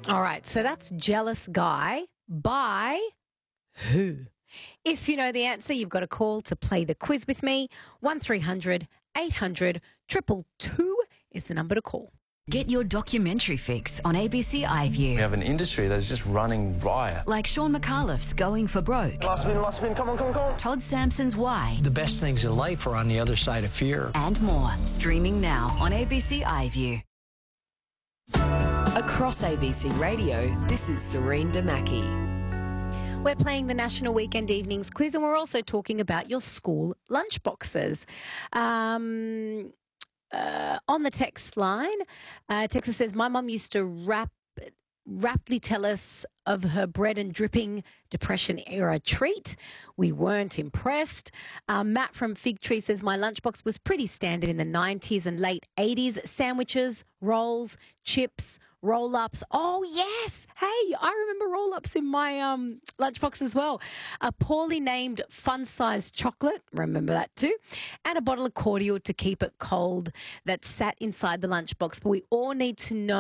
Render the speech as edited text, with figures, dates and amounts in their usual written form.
All right, so that's Jealous Guy by who? If you know the answer, you've got a call to play the quiz with me. 1300 800 222 is the number to call. Get your documentary fix on ABC We iView. have an industry that's just running riot. Like Sean McAuliffe's Going for Broke, Last spin, come on. Todd Sampson's Why, The best things in life are on the other side of fear. and more. Streaming now on ABC iView. Across ABC Radio, this is Serene Damaki. We're playing the National Weekend Evenings Quiz, and we're also talking about your school lunchboxes. On the text line, Texas says, my mum used to rapidly tell us of her bread and dripping Depression-era treat. We weren't impressed. Matt from Fig Tree says, my lunchbox was pretty standard in the 90s and late 80s. Sandwiches, rolls, chips, roll-ups. Oh, yes. Hey, I remember roll-ups in my lunchbox as well. A poorly named fun-sized chocolate. Remember that too. And a bottle of cordial to keep it cold that sat inside the lunchbox. But we all need to know